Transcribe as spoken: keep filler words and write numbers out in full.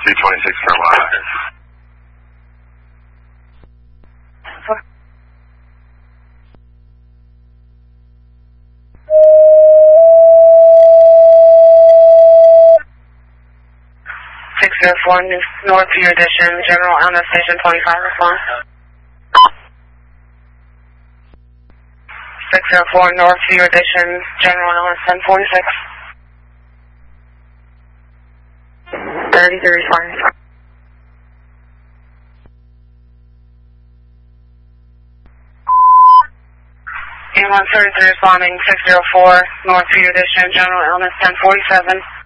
three twenty-six Carolina. six zero four North View Edition, General Illness Station twenty-five, response. six zero four North View Edition, General Illness ten forty-six. thirty-three, response. Ambulance thirty-three responding, six zero four North View Edition, General Illness ten forty-seven.